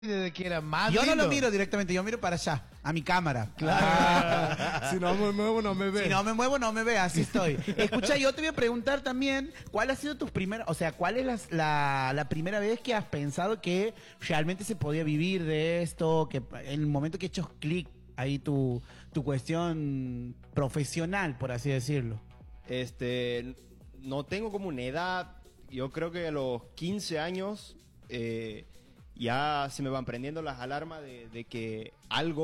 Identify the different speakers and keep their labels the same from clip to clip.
Speaker 1: desde que era más
Speaker 2: Yo no
Speaker 1: lindo.
Speaker 2: lo miro directamente, yo miro para allá, a mi cámara.
Speaker 1: Claro.
Speaker 3: Si no me muevo, no me ve.
Speaker 2: Si no me muevo, no me ve, así estoy. Escucha, yo te voy a preguntar también, ¿cuál ha sido tus primeras, o sea, cuál es la primera vez que has pensado que realmente se podía vivir de esto, que en el momento que he hecho clic ahí tu cuestión profesional, por así decirlo?
Speaker 4: No tengo como una edad, yo creo que a los 15 años ya se me van prendiendo las alarmas de que algo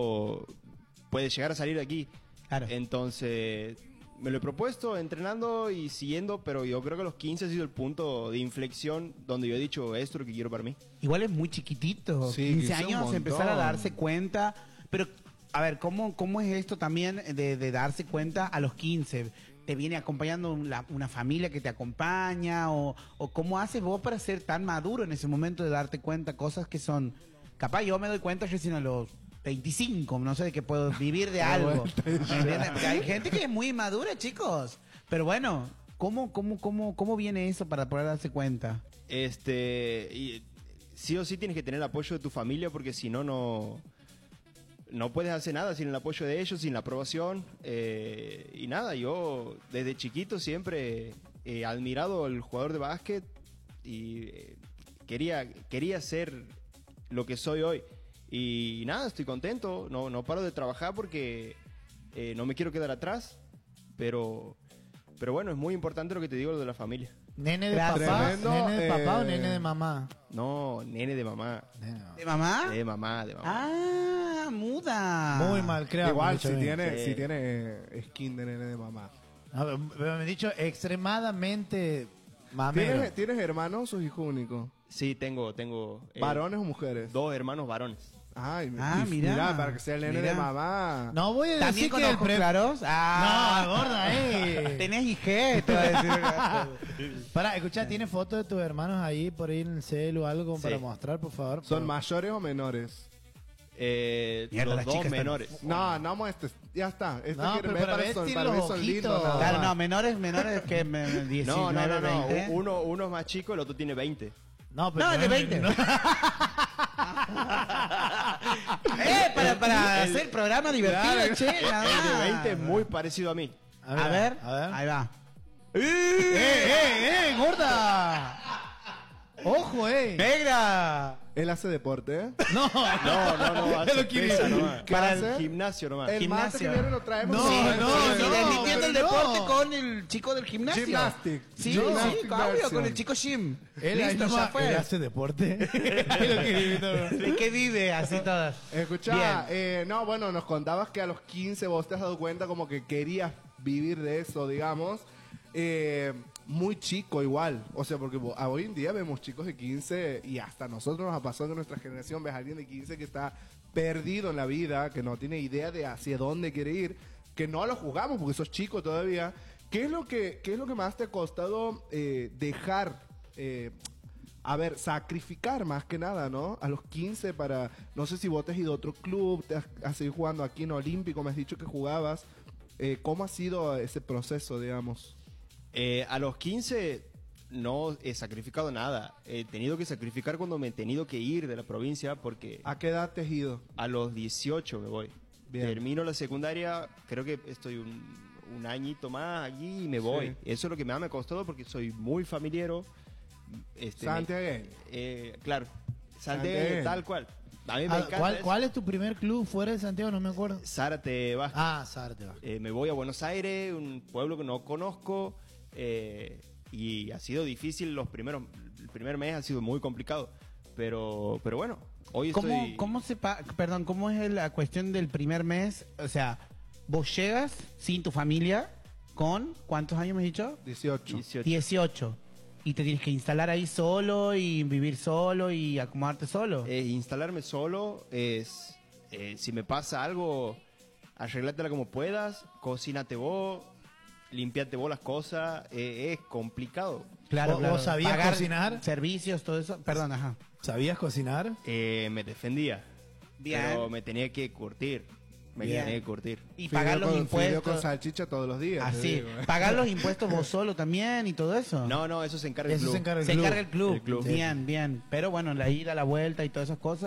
Speaker 4: puede llegar a salir de aquí.
Speaker 2: Claro.
Speaker 4: Entonces, me lo he propuesto entrenando y siguiendo, pero yo creo que a los 15 ha sido el punto de inflexión donde yo he dicho, esto es lo que quiero para mí.
Speaker 2: Igual es muy chiquitito,
Speaker 3: Sí,
Speaker 2: 15
Speaker 3: 15 un
Speaker 2: años,
Speaker 3: montón.
Speaker 2: empezar a darse cuenta, pero a ver, ¿cómo es esto también de darse cuenta a los 15? ¿Te viene acompañando una familia que te acompaña? ¿O cómo haces vos para ser tan maduro en ese momento de darte cuenta cosas que son... Capaz yo me doy cuenta recién a los 25, no sé, de que puedo vivir de algo. ¿Me entiendes? Porque hay gente que es muy madura, chicos. Pero bueno, ¿cómo viene eso para poder darse cuenta?
Speaker 4: Y sí o sí tienes que tener el apoyo de tu familia porque si no, no puedes hacer nada sin el apoyo de ellos, sin la aprobación. Y nada, yo desde chiquito siempre he admirado al jugador de básquet y quería ser lo que soy hoy. Y nada, estoy contento, no paro de trabajar porque no me quiero quedar atrás, pero bueno, es muy importante lo que te digo, lo de la familia.
Speaker 1: ¿Nene de
Speaker 2: Gracias.
Speaker 1: papá?
Speaker 3: Tremendo,
Speaker 1: ¿Nene de papá o nene de mamá?
Speaker 4: No, nene de mamá.
Speaker 2: ¿De mamá?
Speaker 4: De mamá.
Speaker 2: Ah, muda.
Speaker 1: Muy mal creado.
Speaker 3: Igual,
Speaker 1: mucho
Speaker 3: si
Speaker 1: bien.
Speaker 3: tiene skin de nene de mamá.
Speaker 1: A ver, me han dicho extremadamente mamero.
Speaker 3: ¿Tienes hermanos o sos hijo único?
Speaker 4: Sí, tengo
Speaker 3: ¿Varones o mujeres?
Speaker 4: 2 hermanos varones.
Speaker 3: Ay,
Speaker 2: mirá.
Speaker 3: para que sea el nene
Speaker 2: Mirá.
Speaker 3: de mamá.
Speaker 1: No voy a
Speaker 2: ¿También
Speaker 1: decir
Speaker 2: con
Speaker 1: que el
Speaker 2: ojos
Speaker 1: pre...
Speaker 2: claros? Ah,
Speaker 1: No, gorda,
Speaker 2: Tenés IG, te voy a decir.
Speaker 1: Pará, escuchá, ¿tiene fotos de tus hermanos ahí por ahí en el celu o algo
Speaker 4: Sí.
Speaker 1: para mostrar, por favor?
Speaker 3: ¿Son mayores o menores?
Speaker 2: Mierda,
Speaker 4: Los
Speaker 2: las
Speaker 4: 2
Speaker 2: chicas están-
Speaker 4: menores.
Speaker 3: No muestres. Ya está.
Speaker 1: No, pero para ver, tiene
Speaker 3: para
Speaker 1: los
Speaker 3: mí son
Speaker 1: ojitos.
Speaker 3: lindos. nada
Speaker 2: Claro,
Speaker 3: más.
Speaker 2: no, menores que 19,
Speaker 4: No.
Speaker 2: 20.
Speaker 4: Uno es más chico, el otro tiene 20.
Speaker 1: No,
Speaker 2: No, el de 20.
Speaker 1: no.
Speaker 2: Para hacer programa divertido,
Speaker 1: Claro.
Speaker 2: che. nada
Speaker 4: El de
Speaker 2: más.
Speaker 4: 20 es muy parecido a mí.
Speaker 2: A ver, ahí va.
Speaker 1: gorda! ¡Ojo,
Speaker 2: ¡Negra!
Speaker 3: Él hace deporte, ¿eh?
Speaker 1: No,
Speaker 4: No,
Speaker 1: Él
Speaker 4: hace
Speaker 1: lo quiere.
Speaker 4: pesa nomás.
Speaker 3: ¿Qué
Speaker 4: Para
Speaker 3: hace?
Speaker 4: el gimnasio nomás.
Speaker 3: El martes
Speaker 2: Gimnasio.
Speaker 3: que viene lo traemos.
Speaker 1: No,
Speaker 3: Sí,
Speaker 2: Desmintiendo el
Speaker 1: pero
Speaker 2: deporte
Speaker 1: no.
Speaker 2: con el chico del gimnasio.
Speaker 3: Gymnastic.
Speaker 2: Sí,
Speaker 3: Gymnastic
Speaker 2: sí, obvio,
Speaker 3: version.
Speaker 2: con el chico Jim.
Speaker 1: Él ahí
Speaker 2: Listo, ya
Speaker 1: nomás,
Speaker 2: fue.
Speaker 1: él hace deporte. Es lo que
Speaker 2: ¿De qué vive así todas?
Speaker 3: Escuchá, nos contabas que a los 15 vos te has dado cuenta como que querías vivir de eso, digamos. Muy chico igual, o sea, porque hoy en día vemos chicos de 15 y hasta nosotros nos ha pasado que en nuestra generación ves a alguien de 15 que está perdido en la vida, que no tiene idea de hacia dónde quiere ir, que no lo juzgamos porque sos chico todavía. ¿Qué es lo que más te ha costado dejar? Sacrificar más que nada, ¿no? A los 15 para... No sé si vos te has ido a otro club, has seguido jugando aquí en Olímpico, me has dicho que jugabas. ¿Cómo ha sido ese proceso, digamos?
Speaker 4: A los 15 no he sacrificado nada. He tenido que sacrificar cuando me he tenido que ir de la provincia porque
Speaker 3: ¿A qué edad te has ido?
Speaker 4: a los 18 me voy.
Speaker 3: Bien.
Speaker 4: Termino la secundaria, creo que estoy un añito más allí y me voy.
Speaker 3: Sí.
Speaker 4: Eso es lo que más me ha costado porque soy muy familiero.
Speaker 3: Santiagueño.
Speaker 4: Claro, Santiago
Speaker 3: Santiagueño.
Speaker 4: tal cual. A mí me encanta eso.
Speaker 1: ¿Cuál es tu primer club fuera de Santiago? No me acuerdo.
Speaker 4: Zárate Vázquez.
Speaker 1: Zárate va.
Speaker 4: Me voy a Buenos Aires, un pueblo que no conozco, y ha sido difícil el primer mes ha sido muy complicado, pero bueno, hoy estoy...
Speaker 2: ¿Cómo es la cuestión del primer mes? O sea, vos llegas sin tu familia con, ¿cuántos años me has dicho?
Speaker 3: 18.
Speaker 2: 18. Y te tienes que instalar ahí solo y vivir solo y acomodarte solo.
Speaker 4: Instalarme solo es, si me pasa algo, arreglátela como puedas, cocínate vos, limpiate vos las cosas, es complicado.
Speaker 2: Claro,
Speaker 1: ¿Vos sabías
Speaker 2: Pagar
Speaker 1: cocinar?
Speaker 2: servicios, todo eso. Perdón, ajá.
Speaker 1: ¿Sabías cocinar?
Speaker 4: Me defendía,
Speaker 2: Bien.
Speaker 4: pero me tenía que curtir. Me
Speaker 2: Bien.
Speaker 4: tenés que curtir.
Speaker 2: Y pagar los
Speaker 3: Fideo con
Speaker 2: impuestos.
Speaker 3: salchicha todos los días. te
Speaker 2: Así.
Speaker 3: digo.
Speaker 2: Pagar los impuestos vos solo también y todo eso.
Speaker 4: No, eso se encarga el
Speaker 1: Eso
Speaker 4: club.
Speaker 1: se encarga
Speaker 2: Se encarga el club.
Speaker 4: El club.
Speaker 2: Bien, bien. Pero bueno, la ida, la vuelta y todas esas cosas.